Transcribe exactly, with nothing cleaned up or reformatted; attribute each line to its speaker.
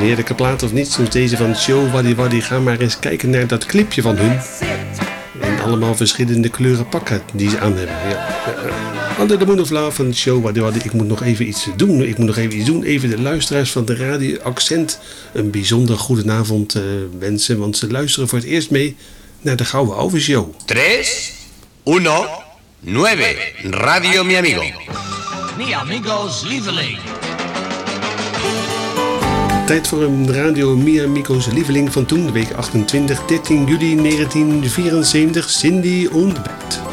Speaker 1: heerlijke plaat of niet, zoals deze van Show Waddy Waddy. Ga maar eens kijken naar dat clipje van hun. En allemaal verschillende kleuren pakken die ze aan hebben. Ja. Under the Moon of Love van Show Waddy Waddy. Ik moet nog even iets doen. Ik moet nog even iets doen. Even de luisteraars van de Radio Accent een bijzonder goedenavond uh, wensen. Want ze luisteren voor het eerst mee naar de Gouden Ouwe Show.
Speaker 2: tres, uno, nueve. Radio Mi Amigo.
Speaker 3: Mi Amigo's lieveling.
Speaker 1: Tijd voor een Radio Mi Amigo's lieveling van toen, de week achtentwintig, dertien juli negentien vierenzeventig, Cindy on the Bed.